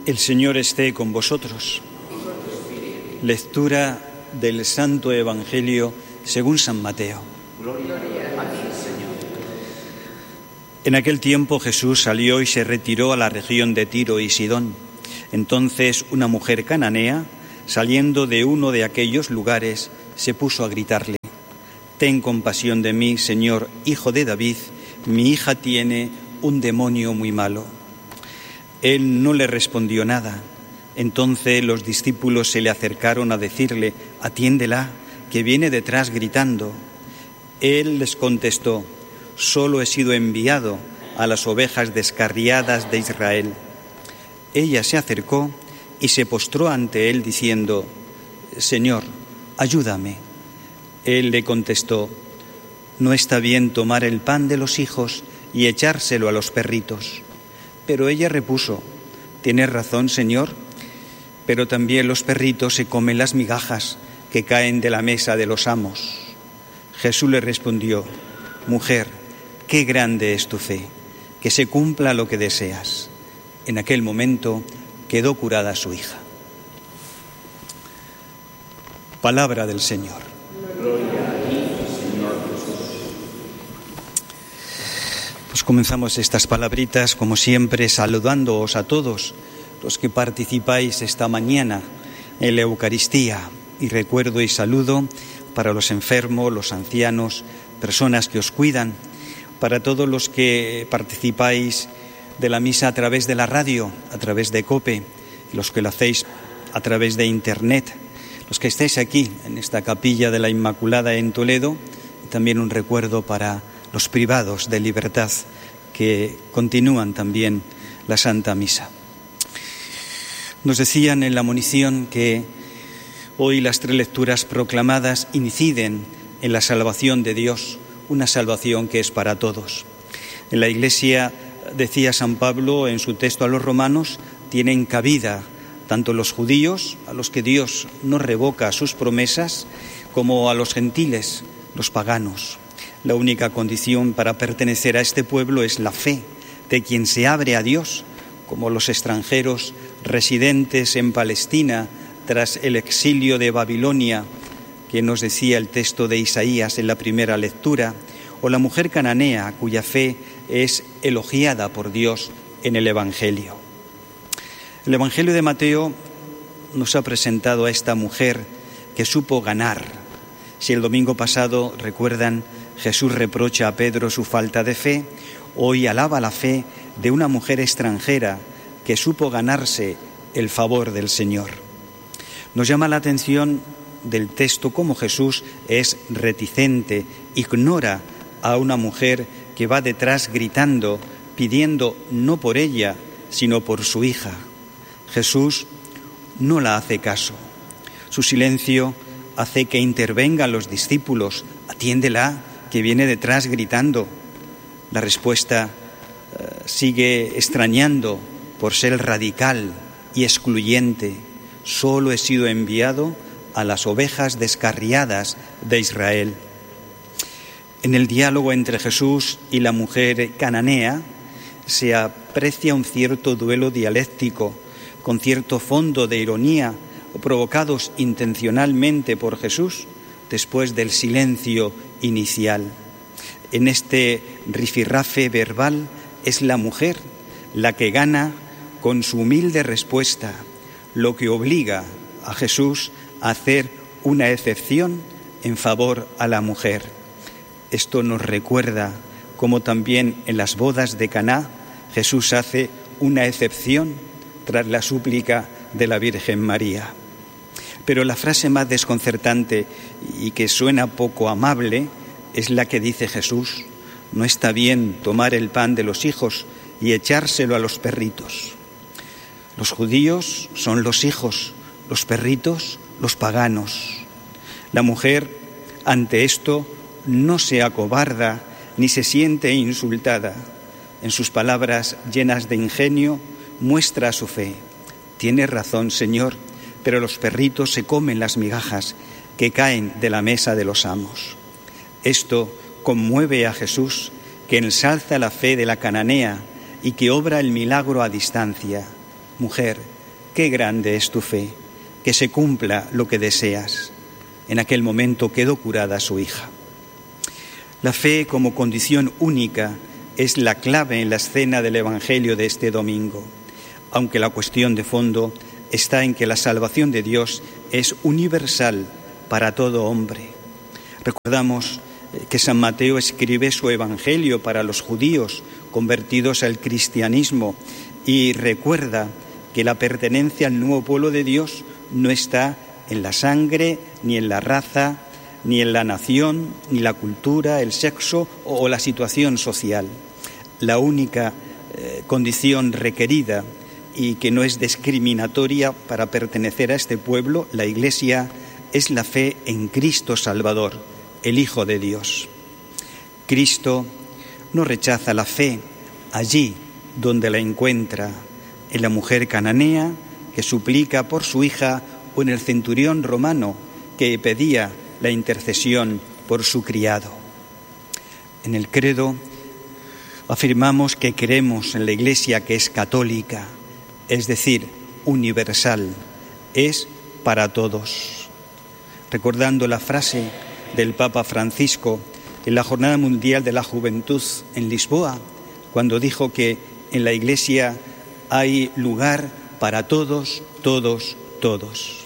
El Señor esté con vosotros. Lectura del Santo Evangelio según San Mateo. Gloria a ti, Señor. En aquel tiempo Jesús salió y se retiró a la región de Tiro y Sidón. Entonces una mujer cananea, saliendo de uno de aquellos lugares, se puso a gritarle: «Ten compasión de mí, Señor, Hijo de David, mi hija tiene un demonio muy malo». Él no le respondió nada. Entonces los discípulos se le acercaron a decirle: «Atiéndela, que viene detrás gritando». Él les contestó: «Solo he sido enviado a las ovejas descarriadas de Israel». Ella se acercó y se postró ante él diciendo: «Señor, ayúdame». Él le contestó: «No está bien tomar el pan de los hijos y echárselo a los perritos». Pero ella repuso: «Tienes razón, Señor, pero también los perritos se comen las migajas que caen de la mesa de los amos». Jesús le respondió: «Mujer, qué grande es tu fe, que se cumpla lo que deseas». En aquel momento quedó curada su hija. Palabra del Señor. Gloria a ti, Señor Jesús. Pues comenzamos estas palabritas, como siempre, saludándoos a todos los que participáis esta mañana en la Eucaristía. Y recuerdo y saludo para los enfermos, los ancianos, personas que os cuidan, para todos los que participáis de la misa a través de la radio, a través de COPE, los que lo hacéis a través de Internet, los que estáis aquí en esta capilla de la Inmaculada en Toledo, y también un recuerdo para los privados de libertad que continúan también la Santa Misa. Nos decían en la monición que hoy las 3 lecturas proclamadas inciden en la salvación de Dios, una salvación que es para todos. En la Iglesia, decía San Pablo en su texto a los romanos, tienen cabida tanto los judíos, a los que Dios no revoca sus promesas, como a los gentiles, los paganos. La única condición para pertenecer a este pueblo es la fe de quien se abre a Dios, como los extranjeros residentes en Palestina tras el exilio de Babilonia, que nos decía el texto de Isaías en la primera lectura, o la mujer cananea cuya fe es elogiada por Dios en el Evangelio. El Evangelio de Mateo nos ha presentado a esta mujer que supo ganar. Si el domingo pasado, recuerdan, Jesús reprocha a Pedro su falta de fe, hoy alaba la fe de una mujer extranjera que supo ganarse el favor del Señor. Nos llama la atención del texto cómo Jesús es reticente, ignora a una mujer que va detrás gritando, pidiendo no por ella, sino por su hija. Jesús no la hace caso. Su silencio hace que intervengan los discípulos: «Atiéndela, que viene detrás gritando». La respuesta sigue extrañando por ser radical y excluyente: «Solo he sido enviado a las ovejas descarriadas de Israel». En el diálogo entre Jesús y la mujer cananea se aprecia un cierto duelo dialéctico, con cierto fondo de ironía, provocados intencionalmente por Jesús después del silencio inicial. En este rifirrafe verbal es la mujer la que gana con su humilde respuesta, lo que obliga a Jesús a hacer una excepción en favor a la mujer. Esto nos recuerda cómo también en las bodas de Caná Jesús hace una excepción tras la súplica de la Virgen María. Pero la frase más desconcertante y que suena poco amable es la que dice Jesús: «No está bien tomar el pan de los hijos y echárselo a los perritos». Los judíos son los hijos, los perritos los paganos. La mujer, ante esto, no se acobarda ni se siente insultada. En sus palabras llenas de ingenio muestra su fe. «Tienes razón, Señor, pero los perritos se comen las migajas que caen de la mesa de los amos». Esto conmueve a Jesús, que ensalza la fe de la cananea y que obra el milagro a distancia. «Mujer, qué grande es tu fe, que se cumpla lo que deseas. En aquel momento quedó curada su hija. La fe como condición única es la clave en la escena del Evangelio de este domingo, aunque la cuestión de fondo está en que la salvación de Dios es universal para todo hombre. Recordamos que San Mateo escribe su Evangelio para los judíos convertidos al cristianismo y recuerda que la pertenencia al nuevo pueblo de Dios no está en la sangre, ni en la raza, ni en la nación, ni la cultura, el sexo o la situación social. La única condición requerida y que no es discriminatoria para pertenecer a este pueblo, la Iglesia, es la fe en Cristo Salvador, el Hijo de Dios. Cristo no rechaza la fe allí donde la encuentra, en la mujer cananea que suplica por su hija o en el centurión romano que pedía la intercesión por su criado. En el credo afirmamos que creemos en la Iglesia que es católica, es decir, universal, es para todos. Recordando la frase del Papa Francisco en la Jornada Mundial de la Juventud en Lisboa, cuando dijo que en la Iglesia hay lugar para todos, todos, todos.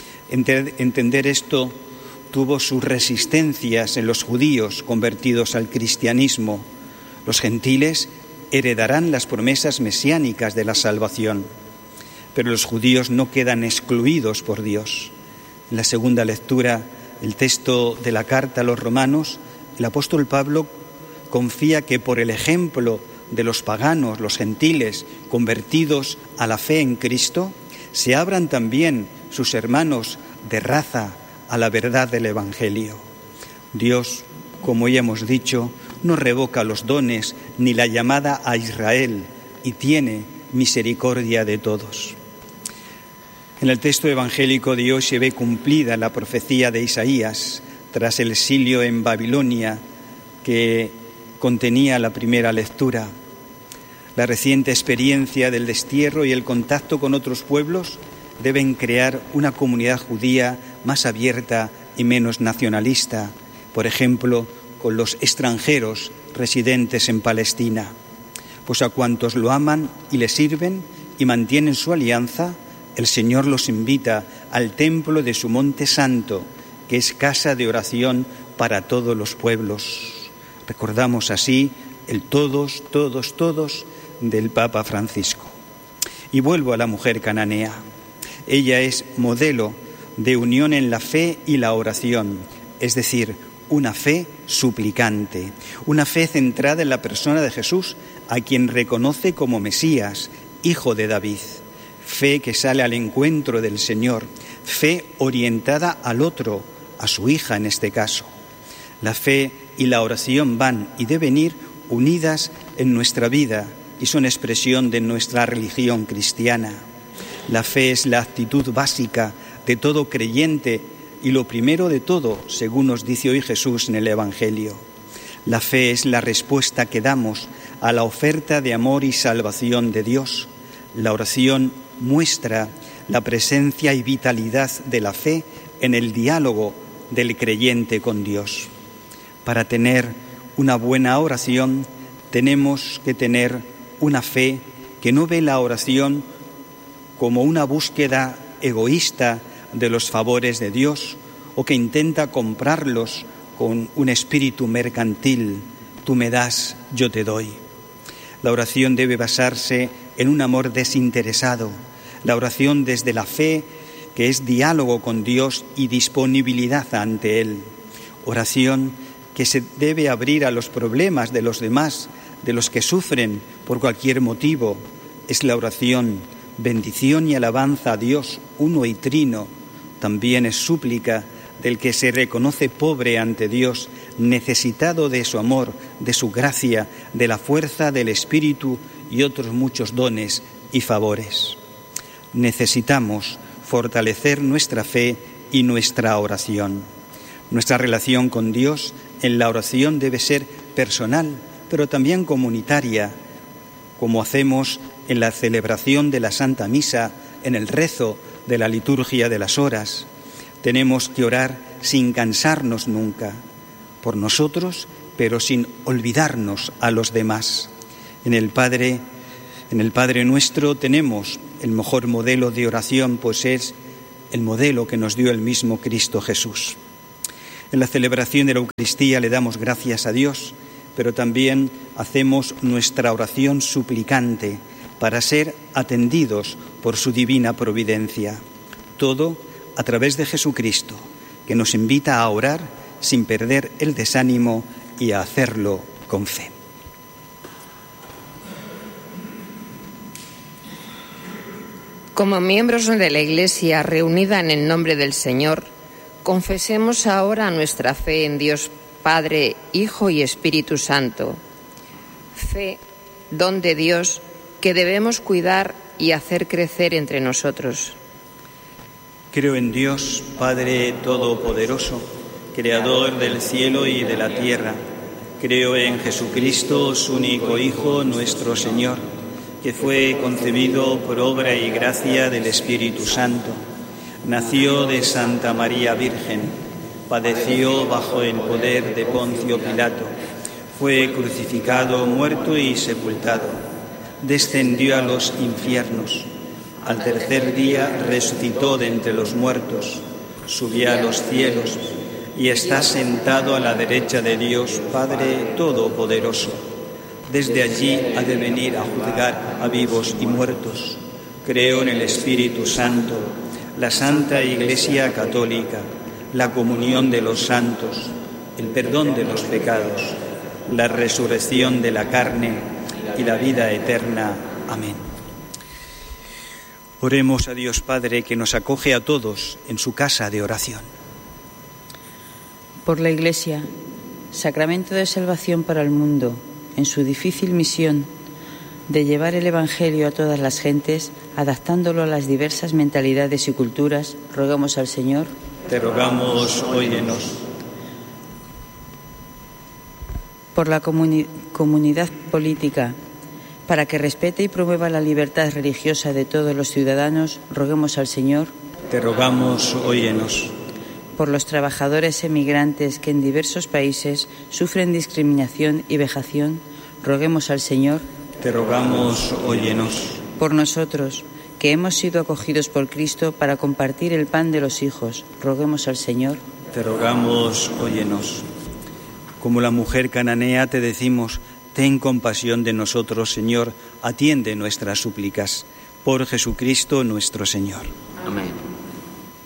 Entender esto tuvo sus resistencias en los judíos convertidos al cristianismo. Los gentiles heredarán las promesas mesiánicas de la salvación, pero los judíos no quedan excluidos por Dios. En la segunda lectura, el texto de la carta a los romanos, el apóstol Pablo confía que por el ejemplo de los paganos, los gentiles, convertidos a la fe en Cristo, se abran también sus hermanos de raza a la verdad del Evangelio. Dios, como ya hemos dicho, no revoca los dones ni la llamada a Israel y tiene misericordia de todos. En el texto evangélico de hoy se ve cumplida la profecía de Isaías tras el exilio en Babilonia que contenía la primera lectura. La reciente experiencia del destierro y el contacto con otros pueblos deben crear una comunidad judía más abierta y menos nacionalista, por ejemplo, con los extranjeros residentes en Palestina. Pues a cuantos lo aman y le sirven y mantienen su alianza, el Señor los invita al templo de su monte santo, que es casa de oración para todos los pueblos. Recordamos así el todos, todos, todos del Papa Francisco. Y vuelvo a la mujer cananea. Ella es modelo de unión en la fe y la oración, es decir, una fe suplicante, una fe centrada en la persona de Jesús, a quien reconoce como Mesías, Hijo de David. Fe que sale al encuentro del Señor, fe orientada al otro, a su hija en este caso. La fe y la oración van y deben ir unidas en nuestra vida y son expresión de nuestra religión cristiana. La fe es la actitud básica de todo creyente y lo primero de todo, según nos dice hoy Jesús en el Evangelio. La fe es la respuesta que damos a la oferta de amor y salvación de Dios. La oración muestra la presencia y vitalidad de la fe en el diálogo del creyente con Dios. Para tener una buena oración tenemos que tener una fe que no ve la oración como una búsqueda egoísta de los favores de Dios o que intenta comprarlos con un espíritu mercantil. Tú me das, yo te doy. La oración debe basarse en un amor desinteresado. La oración desde la fe, que es diálogo con Dios y disponibilidad ante Él. Oración que se debe abrir a los problemas de los demás, de los que sufren por cualquier motivo. Es la oración, bendición y alabanza a Dios, uno y trino. También es súplica del que se reconoce pobre ante Dios, necesitado de su amor, de su gracia, de la fuerza del Espíritu y otros muchos dones y favores. Necesitamos fortalecer nuestra fe y nuestra oración. Nuestra relación con Dios en la oración debe ser personal, pero también comunitaria, como hacemos en la celebración de la Santa Misa, en el rezo de la liturgia de las horas. Tenemos que orar sin cansarnos nunca, por nosotros, pero sin olvidarnos a los demás. En el Padre Nuestro tenemos el mejor modelo de oración, pues es el modelo que nos dio el mismo Cristo Jesús. En la celebración de la Eucaristía le damos gracias a Dios, pero también hacemos nuestra oración suplicante para ser atendidos por su divina providencia. Todo a través de Jesucristo, que nos invita a orar sin perder el desánimo y a hacerlo con fe. Como miembros de la Iglesia reunida en el nombre del Señor, confesemos ahora nuestra fe en Dios Padre, Hijo y Espíritu Santo. Fe, don de Dios, que debemos cuidar y hacer crecer entre nosotros. Creo en Dios, Padre Todopoderoso, Creador del cielo y de la tierra. Creo en Jesucristo, su único Hijo, nuestro Señor, que fue concebido por obra y gracia del Espíritu Santo. Nació de Santa María Virgen, padeció bajo el poder de Poncio Pilato, fue crucificado, muerto y sepultado, descendió a los infiernos, al tercer día resucitó de entre los muertos, subió a los cielos y está sentado a la derecha de Dios Padre Todopoderoso. Desde allí ha de venir a juzgar a vivos y muertos. Creo en el Espíritu Santo, la Santa Iglesia Católica, la comunión de los santos, el perdón de los pecados, la resurrección de la carne y la vida eterna. Amén. Oremos a Dios Padre, que nos acoge a todos en su casa de oración. Por la Iglesia, sacramento de salvación para el mundo, en su difícil misión de llevar el Evangelio a todas las gentes, adaptándolo a las diversas mentalidades y culturas, rogamos al Señor. Te rogamos, óyenos. Por la comunidad política, para que respete y promueva la libertad religiosa de todos los ciudadanos, roguemos al Señor. Te rogamos, óyenos. Por los trabajadores emigrantes que en diversos países sufren discriminación y vejación, roguemos al Señor. Te rogamos, óyenos. Por nosotros, que hemos sido acogidos por Cristo para compartir el pan de los hijos, roguemos al Señor. Te rogamos, óyenos. Como la mujer cananea te decimos, ten compasión de nosotros, Señor, atiende nuestras súplicas. Por Jesucristo nuestro Señor. Amén.